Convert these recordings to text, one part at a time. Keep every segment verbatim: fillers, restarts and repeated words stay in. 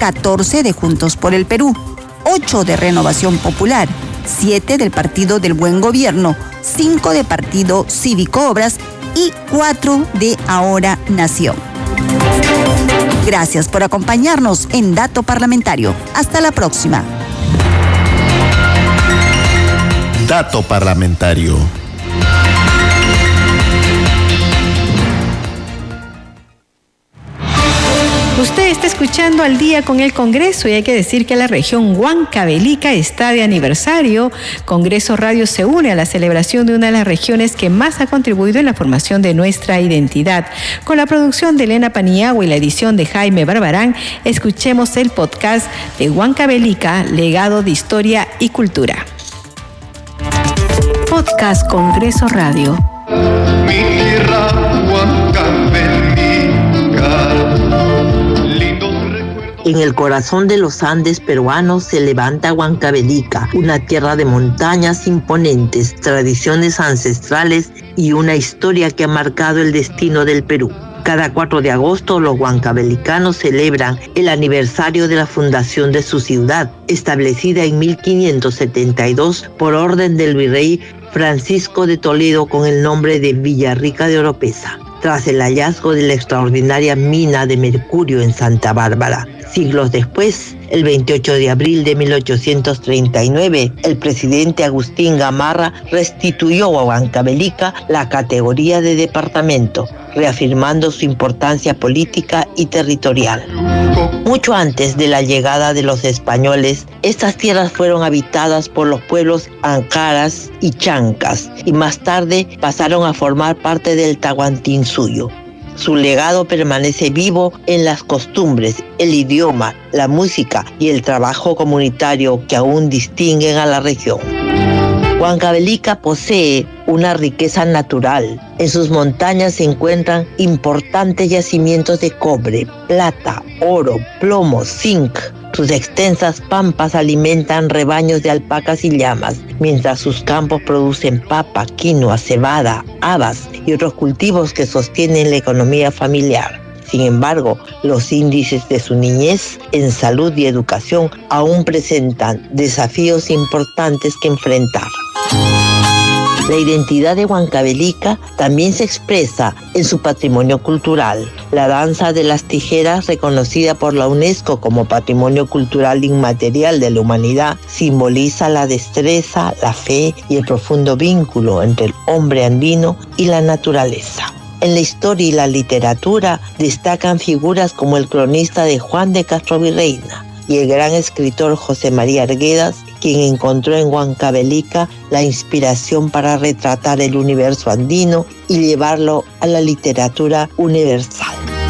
catorce de Juntos por el Perú, ocho de Renovación Popular, siete del Partido del Buen Gobierno, cinco de Partido Cívico Obras y cuatro de Ahora Nación. Gracias por acompañarnos en Dato Parlamentario. Hasta la próxima. Dato Parlamentario. Usted está escuchando Al Día con el Congreso y hay que decir que la región Huancavelica está de aniversario. Congreso Radio se une a la celebración de una de las regiones que más ha contribuido en la formación de nuestra identidad. Con la producción de Elena Paniagua y la edición de Jaime Barbarán, escuchemos el podcast de Huancavelica, legado de historia y cultura. Podcast Congreso Radio. Mi tierra Huancavelica. En el corazón de los Andes peruanos se levanta Huancavelica, una tierra de montañas imponentes, tradiciones ancestrales y una historia que ha marcado el destino del Perú. Cada cuatro de agosto los huancavelicanos celebran el aniversario de la fundación de su ciudad, establecida en mil quinientos setenta y dos por orden del virrey Francisco de Toledo con el nombre de Villarrica de Oropesa, tras el hallazgo de la extraordinaria mina de mercurio en Santa Bárbara. Siglos después, el veintiocho de abril de mil ochocientos treinta y nueve, el presidente Agustín Gamarra restituyó a Huancavelica la categoría de departamento, reafirmando su importancia política y territorial. Mucho antes de la llegada de los españoles, estas tierras fueron habitadas por los pueblos ancaras y chancas, y más tarde pasaron a formar parte del Tahuantinsuyo. Su legado permanece vivo en las costumbres, el idioma, la música y el trabajo comunitario que aún distinguen a la región. Huancavelica posee una riqueza natural. En sus montañas se encuentran importantes yacimientos de cobre, plata, oro, plomo, zinc. Sus extensas pampas alimentan rebaños de alpacas y llamas, mientras sus campos producen papa, quinoa, cebada, habas y otros cultivos que sostienen la economía familiar. Sin embargo, los índices de su niñez en salud y educación aún presentan desafíos importantes que enfrentar. La identidad de Huancavelica también se expresa en su patrimonio cultural. La danza de las tijeras, reconocida por la UNESCO como Patrimonio Cultural Inmaterial de la Humanidad, simboliza la destreza, la fe y el profundo vínculo entre el hombre andino y la naturaleza. En la historia y la literatura destacan figuras como el cronista de Juan de Castrovirreyna y el gran escritor José María Arguedas, quien encontró en Huancavelica la inspiración para retratar el universo andino y llevarlo a la literatura universal.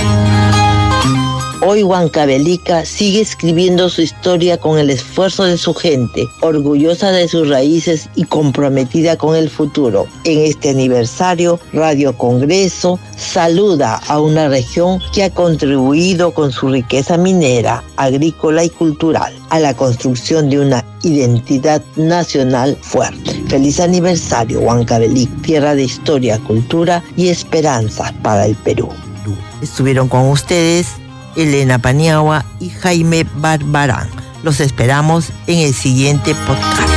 Hoy Huancavelica sigue escribiendo su historia con el esfuerzo de su gente, orgullosa de sus raíces y comprometida con el futuro. En este aniversario, Radio Congreso saluda a una región que ha contribuido con su riqueza minera, agrícola y cultural a la construcción de una identidad nacional fuerte. Feliz aniversario, Huancavelica, tierra de historia, cultura y esperanza para el Perú. Estuvieron con ustedes Elena Paniagua y Jaime Barbarán. Los esperamos en el siguiente podcast.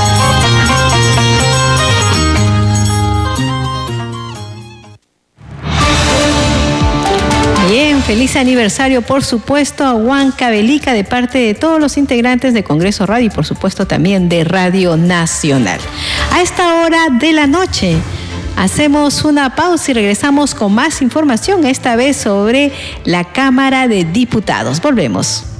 Bien, feliz aniversario, por supuesto, a Huancavelica de parte de todos los integrantes de Congreso Radio y, por supuesto, también de Radio Nacional. A esta hora de la noche hacemos una pausa y regresamos con más información, esta vez sobre la Cámara de Diputados. Volvemos.